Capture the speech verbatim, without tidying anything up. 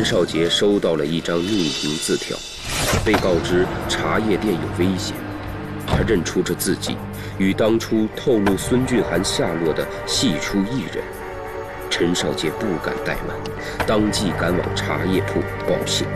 陈少杰收到了一张匿名字条，被告知茶叶店有危险。他认出这自己与当初透露孙俊涵下落的系出一人。陈少杰不敢怠慢，当即赶往茶叶铺报信。